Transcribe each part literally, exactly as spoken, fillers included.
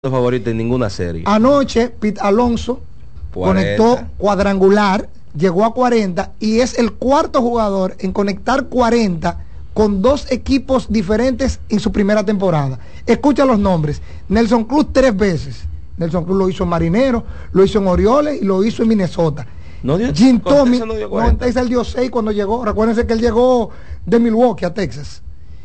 favorito en ninguna serie. Anoche Pete Alonso cuarenta. Conectó cuadrangular, llegó a cuarenta y es el cuarto jugador en conectar cuarenta con dos equipos diferentes en su primera temporada. Escucha los nombres: Nelson Cruz tres veces. Nelson Cruz lo hizo en Marineros, lo hizo en Orioles y lo hizo en Minnesota. No dio, Jim Thome, no, dio no, en Texas él dio seis cuando llegó. Recuérdense que él llegó de Milwaukee a Texas.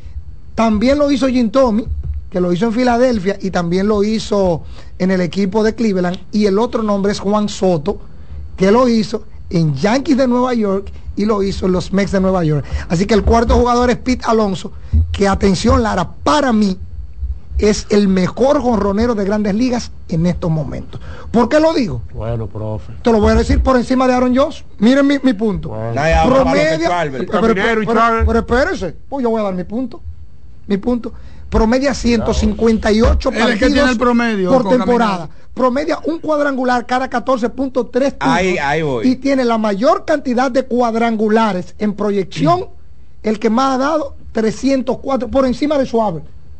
También lo hizo Jim Thome, que lo hizo en Filadelfia, y también lo hizo en el equipo de Cleveland. Y el otro nombre es Juan Soto, que lo hizo en Yankees de Nueva York y lo hizo en los Mets de Nueva York. Así que el cuarto jugador es Pete Alonso, que, atención Lara, para mí es el mejor jonronero de Grandes Ligas en estos momentos. ¿Por qué lo digo? Bueno, profe. Te lo voy a decir por encima de Aaron Judge. Miren mi, mi punto. Bueno. Promedia, pero, pero, pero, pero, pero espérese, pues yo voy a dar mi punto. Mi punto. Promedia ciento cincuenta y ocho partidos es que tiene el promedio por temporada. Caminado. Promedia un cuadrangular cada catorce punto tres puntos. Ahí, ahí voy. Y tiene la mayor cantidad de cuadrangulares en proyección, mm. el que más ha dado, trescientos cuatro, por encima de Schwarber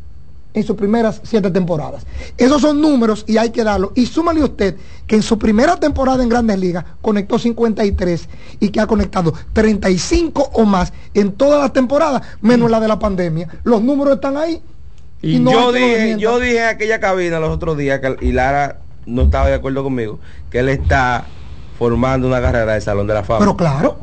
en sus primeras siete temporadas. Esos son números y hay que darlos. Y súmale usted que en su primera temporada en Grandes Ligas conectó cincuenta y tres y que ha conectado treinta y cinco o más en todas las temporadas, menos mm. la de la pandemia. Los números están ahí. Y, y no yo dije, yo dije en aquella cabina los otros días que y Lara no estaba de acuerdo conmigo, que él está formando una carrera de Salón de la Fama. Pero claro,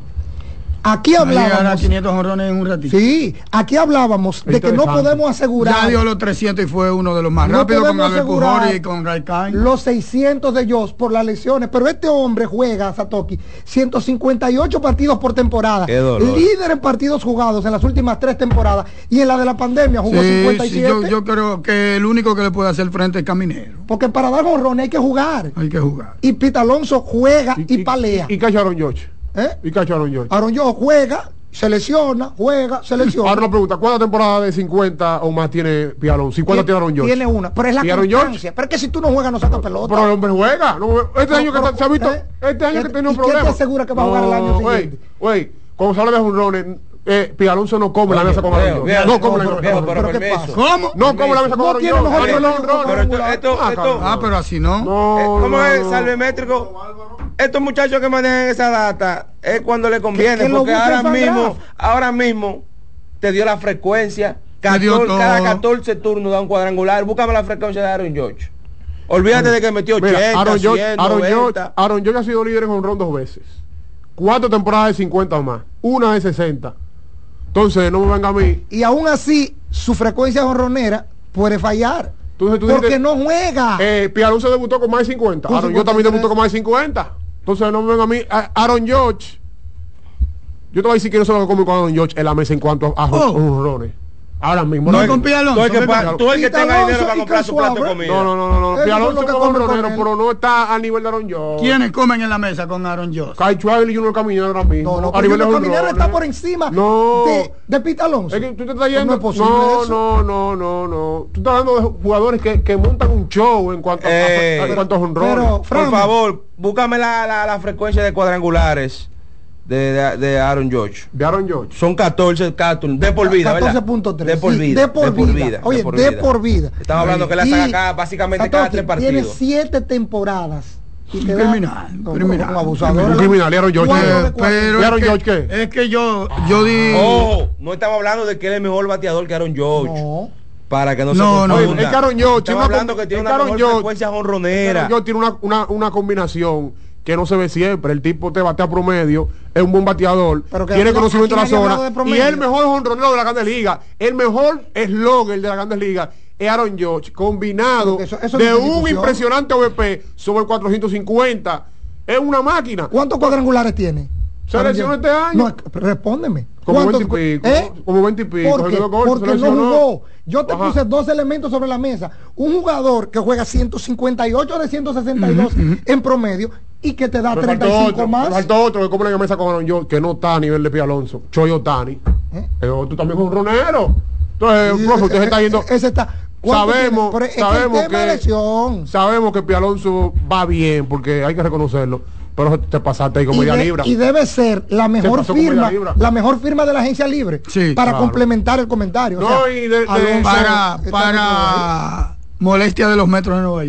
aquí hablábamos quinientos jonrones en un ratito. Sí, aquí hablábamos de que no podemos asegurar. Ya dio los trescientos y fue uno de los más no rápidos con Albert Pujols y con Raikkonen. Los seiscientos de Josh por las lesiones, pero este hombre juega, Satoki, ciento cincuenta y ocho partidos por temporada. Líder en partidos jugados en las últimas tres temporadas, y en la de la pandemia jugó sí, cincuenta y siete. Sí, yo, yo creo que el único que le puede hacer frente es Caminero. Porque para dar jonrones hay que jugar. Hay que jugar. Y Pete Alonso juega y, y, y palea. ¿Y, y qué Aaron Judge? ¿Eh? ¿Y qué Aaron Judge? Aaron Judge juega, se lesiona, juega, se lesiona. Ahora una pregunta: ¿cuántas temporadas de cincuenta o más tiene Pete Alonso? cincuenta tiene Aaron Judge. Tiene una, pero es la constancia. Pero es que si tú no juegas no sacas pelota. Pero el hombre juega. No, este pero, año que pero, se ha visto, ¿eh? este año ¿Y, que tiene un ¿y problema. ¿Quién te asegura que va a jugar no, el año siguiente? Güey, cuando se habla de jonrones, eh, Pete Alonso no come la mesa con Aaron Judge. No come la mesa con Aaron Judge. ¿Cómo? No come la mesa con Aaron Judge. Ah, pero así no. ¿Cómo es salvemétrico? Estos muchachos que manejan esa data es cuando le conviene, porque ahora mismo, ahora mismo te dio la frecuencia. catorce, cada catorce turnos da un cuadrangular. Búscame la frecuencia de Aaron Judge. Olvídate de que metió ochenta, Mira, Aaron Judge, cien, Aaron noventa. Judge, Aaron Judge ha sido líder en jonrón dos veces. Cuatro temporadas de cincuenta o más. Una de sesenta. Entonces, no me venga a mí. Y aún así, su frecuencia jonronera puede fallar. Entonces, tú porque dijiste, no juega. Eh, Pete Alonso debutó con más de cincuenta. Con Aaron Judge también debutó con más de cincuenta. Entonces, no me venga a mí. A Aaron Judge. Yo te voy a decir que no se lo que come con Aaron Judge en la mesa en cuanto a jonrones. Oh. Ahora mismo. No, no con Pete Alonso. Tú el que, pa, tú el que tenga dinero para comprar su plato de comida. No, no, no, no. Pete Alonso es un jonronero, pero no está a nivel de Aaron Judge. ¿Quiénes comen en la mesa con Aaron Judge? Kyle Schwarber y Junior Caminero ahora mismo. No, no, a nivel de Caminero está por encima no. de, de Pete Alonso. Es que tú te estás yendo. No es posible no, eso. no, no, no, no. Tú estás hablando de jugadores que, que montan un show en cuanto eh, a, a, a cuantos honrones. Por favor, búscame la, la, la frecuencia de cuadrangulares de, de, de Aaron Judge. De Aaron Judge. Son catorce, catorce de por vida, catorce punto tres. De por vida. Sí, de, por de por vida. vida. Oye, de por de vida. por vida. Estamos hablando que la saca acá básicamente cada tres partidos. Tiene siete temporadas. Y te criminal, da, criminal, un abusador. Un criminal, Aaron Judge. Eh, pero ¿Y Aaron es Judge que, qué? Es que yo, yo digo. Oh, no estamos hablando de que él es mejor bateador que Aaron Judge. No. Para que no, no se no, confunda. Es que Aaron Judge estamos hablando que tiene una mejor Judge, frecuencia jonronera. Aaron Judge tiene una, una, una combinación que no se ve siempre. El tipo te batea promedio, es un buen bateador, tiene conocimiento de la zona y es el mejor jonronero de la Grandes Ligas. El mejor slogger de la Grandes Ligas es Aaron Judge, combinado eso, eso de un discusión. Impresionante O V P sobre cuatrocientos cincuenta. Es una máquina. ¿Cuántos cuadrangulares tiene? ¿Se lesionó este año? No, respóndeme. Como veinte y pico. ¿Eh? Como veinte y pico. Porque, porque no jugó. Yo te Ajá. puse dos elementos sobre la mesa. Un jugador que juega ciento cincuenta y ocho de ciento sesenta y dos uh -huh. en promedio y que te da pero treinta y cinco otro, más. Falta otro que come en la mesa con Aaron Judge, que no está a nivel de Pete Alonso. Choi Ohtani. ¿Eh? Pero tú también con un ronero. Entonces, sí, profe, usted se está yendo. Ese está. Sabemos, es sabemos que, que sabemos que Pete Alonso va bien, porque hay que reconocerlo. Pero te pasaste ahí con y media de, libra. Y debe ser la mejor firma, la mejor firma de la agencia libre sí, para claro. complementar el comentario. No, o sea, y de, de, Alonso, para, para molestia de los metros de Nueva York.